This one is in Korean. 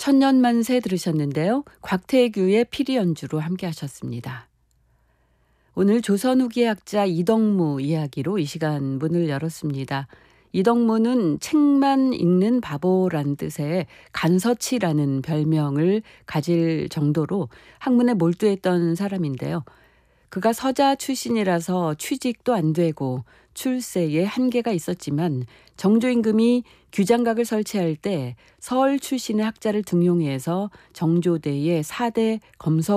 천년만세 들으셨는데요. 곽태규의 피리연주로 함께 하셨습니다. 오늘 조선 후기의 학자 이덕무 이야기로 이 시간 문을 열었습니다. 이덕무는 책만 읽는 바보란 뜻의 간서치라는 별명을 가질 정도로 학문에 몰두했던 사람인데요. 그가 서자 출신이라서 취직도 안 되고 출세에 한계가 있었지만 정조임금이 규장각을 설치할 때 서울 출신의 학자를 등용해서 정조대의 4대 검서